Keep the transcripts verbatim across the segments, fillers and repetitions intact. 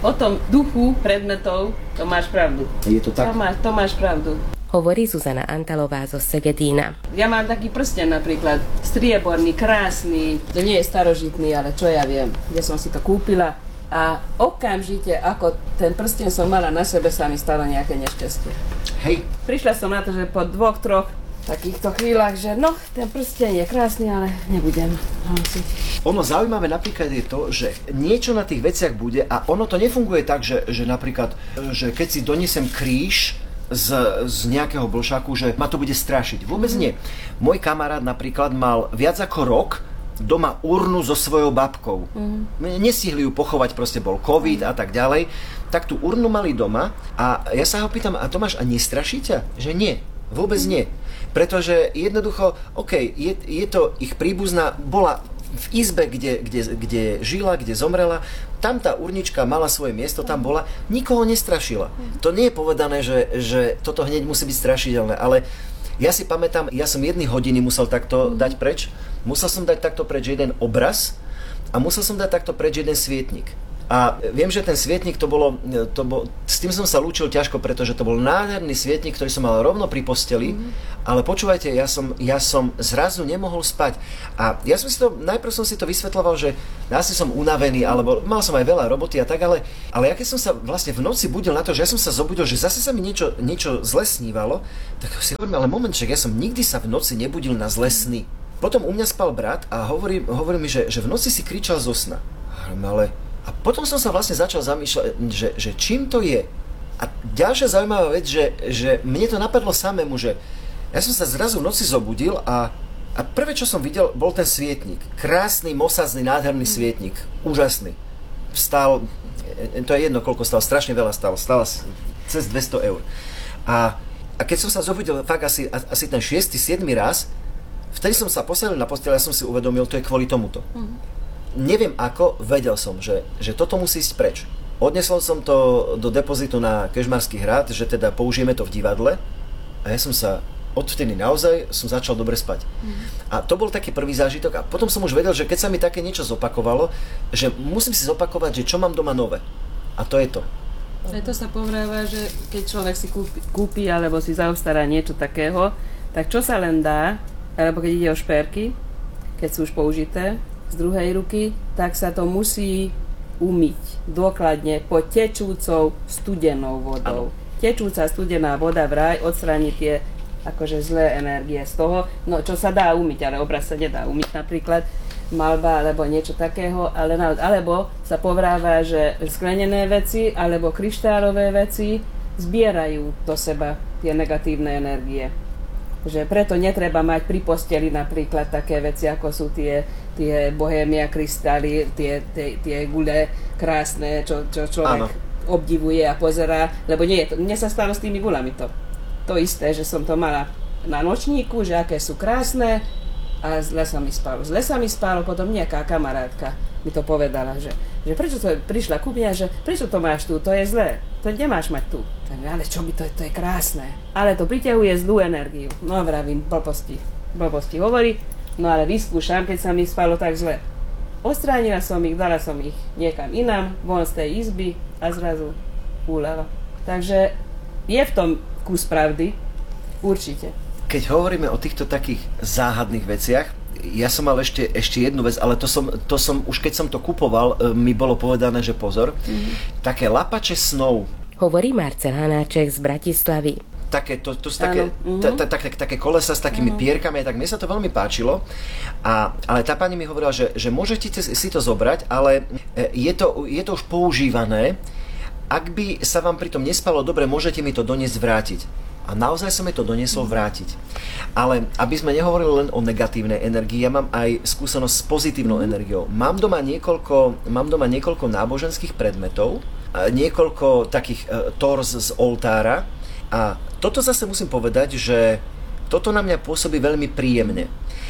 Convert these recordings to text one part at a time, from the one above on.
o tom duchu predmetov, to máš pravdu. Je to tak? To, má, to máš pravdu. Hovorí Zuzana Antalová zo Segedína. Ja mám taký prsten napríklad, strieborný, krásny, to nie je starožitný, ale čo ja viem, kde som si to kúpila. A okamžite, ako ten prsten som mala na sebe, sa mi stalo nejaké nešťastie. Hej. Prišla som na to, že po dvoch, troch takýchto chvíľach, že no, ten prsten je krásny, ale nebudem nosiť. Ono zaujímavé napríklad je to, že niečo na tých veciach bude a ono to nefunguje tak, že, že napríklad, že keď si donesem kríž z, z nejakého blšaku, že ma to bude strašiť. Vôbec nie. Môj kamarát napríklad mal viac ako rok doma urnu so svojou babkou. Mm. Nestihli ju pochovať, proste bol covid mm. a tak ďalej. Tak tú urnu mali doma a ja sa ho pýtam, a Tomáš, a nestraší ťa? Že nie. Vôbec mm. nie. Pretože jednoducho, OK, je, je to ich príbuzná, bola v izbe, kde, kde, kde žila, kde zomrela, tam tá urnička mala svoje miesto, tam bola, nikoho nestrašila. To nie je povedané, že, že toto hneď musí byť strašidelné, ale ja si pamätám, ja som jedny hodiny musel takto dať preč, musel som dať takto preč jeden obraz a musel som dať takto preč jeden svietnik. A viem, že ten svietnik to bolo, to bol, s tým som sa lúčil ťažko, pretože to bol nádherný svietnik, ktorý som mal rovno pri posteli, mm. ale počúvajte, ja som, ja som zrazu nemohol spať. A ja som si to, najprv som si to vysvetľoval, že asi som unavený, alebo mal som aj veľa roboty a tak, ale, ale ja keď som sa vlastne v noci budil na to, že ja som sa zobudil, že zase sa mi niečo, niečo zle snívalo, tak si hovorím, ale momenček, ja som nikdy sa v noci nebudil na zlé sny. Potom u mňa spal brat a hovorí, hovorí mi, že, že v noci si kričal zo sna. Ale a potom som sa vlastne začal zamýšľať, že, že čím to je. A ďalšia zaujímavá vec, že, že mne to napadlo samému, že ja som sa zrazu v noci zobudil a, a prvé, čo som videl, bol ten svietnik. Krásny, mosazný, nádherný svietnik. Úžasný. Stál, to je jedno, koľko stál, strašne veľa stál. Stál cez dvesto eur. A, a keď som sa zobudil fakt asi, asi ten šiesty, siedmy raz, vtedy som sa posadil na posteľ a ja som si uvedomil, to je kvôli tomuto. Mm. Neviem ako, vedel som, že, že toto musí ísť preč. Odnesol som to do depozitu na Kežmarský hrad, že teda použijeme to v divadle a ja som sa odvtedy naozaj som začal dobre spať. Mm. A to bol taký prvý zážitok a potom som už vedel, že keď sa mi také niečo zopakovalo, že musím si zopakovať, že čo mám doma nové. A to je to. Preto sa povráva, že keď človek si kúpi, kúpi alebo si zaobstará niečo takého, tak čo sa len dá, alebo keď ide o šperky, keď sú už použité, z druhej ruky, tak sa to musí umyť dôkladne pod tečúcou studenou vodou. Ano. Tečúca studená voda vraj odstráni tie akože zlé energie z toho, no čo sa dá umyť, ale obraz sa nedá umyť napríklad, malba alebo niečo takého, ale, alebo sa povráva, že sklenené veci alebo kryštálové veci zbierajú do seba tie negatívne energie. Že preto netreba mať pri posteli napríklad také veci, ako sú tie, tie bohémia kristály, tie, tie, tie gule krásne, čo, čo človek Áno. obdivuje a pozerá, lebo nie je to, mne sa stalo s tými gulami to. To isté, že som to mala na nočníku, že aké sú krásne a zle sa mi spalo. Zle sa mi spalo, potom nejaká kamarátka mi to povedala, že, že prečo to prišla ku mňa, že prečo to máš tu, to je zlé, to nemáš mať tu. Ale čo by to, to je krásne. Ale to priťahuje zlú energiu. No vravím, blbosti, blbosti hovorí, no ale vyskúšam, keď sa mi spalo tak zle. Odstránila som ich, dala som ich niekam inám, von z tej izby a zrazu úľava. Takže je v tom kus pravdy, určite. Keď hovoríme o týchto takých záhadných veciach, ja som mal ešte, ešte jednu vec, ale to som, to som, už keď som to kupoval, mi bolo povedané, že pozor, mm-hmm. také lapače snov. Hovorí Marcel Hanáček z Bratislavy. Také, to, to sú také, ta, ta, ta, ta, také kolesa s takými uh-huh. pierkami, tak mne sa to veľmi páčilo. A, ale tá pani mi hovorila, že, že môžete si to zobrať, ale je to, je to už používané. Ak by sa vám pri tom nespalo dobre, môžete mi to doniesť vrátiť. A naozaj som mi to doniesol vrátiť. Ale aby sme nehovorili len o negatívnej energii, ja mám aj skúsenosť s pozitívnou energiou. Mám doma niekoľko, mám doma niekoľko náboženských predmetov, niekoľko takých uh, tors z oltára a toto zase musím povedať, že toto na mňa pôsobí veľmi príjemne.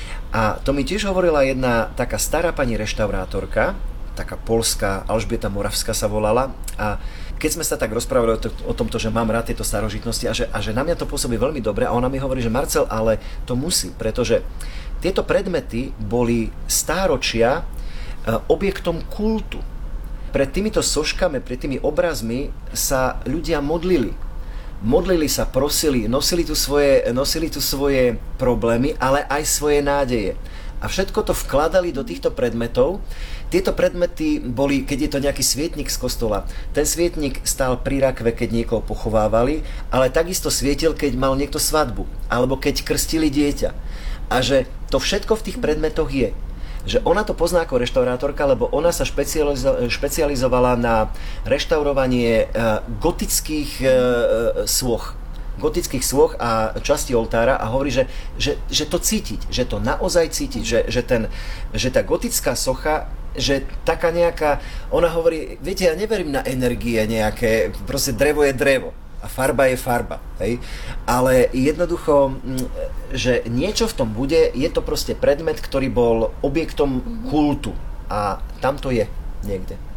A to mi tiež hovorila jedna taká stará pani reštaurátorka, taká poľská, Alžbieta Moravská sa volala a keď sme sa tak rozprávali o, to, o tomto, že mám rád tieto starožitnosti a že, a že na mňa to pôsobí veľmi dobre a ona mi hovorí, že Marcel, ale to musí, pretože tieto predmety boli stáročia objektom kultu. pred týmito soškami, pred tými obrazmi sa ľudia modlili. Modlili sa, prosili, nosili tu svoje, nosili tu svoje problémy, ale aj svoje nádeje. A všetko to vkladali do týchto predmetov. Tieto predmety boli, keď je to nejaký svietnik z kostola, ten svietnik stál pri rakve, keď niekoho pochovávali, ale takisto svietil, keď mal niekto svadbu, alebo keď krstili dieťa. A že to všetko v tých predmetoch je. Že ona to pozná ako reštaurátorka, lebo ona sa špecializo- špecializovala na reštaurovanie gotických sôch. gotických sôch a časti oltára a hovorí, že, že, že to cítiť, že to naozaj cítiť, že, že, ten, že tá gotická socha, že taká nejaká, ona hovorí, viete, ja neverím na energie nejaké, proste drevo je drevo a farba je farba, hej? Ale jednoducho, že niečo v tom bude, je to proste predmet, ktorý bol objektom kultu a tam to je niekde.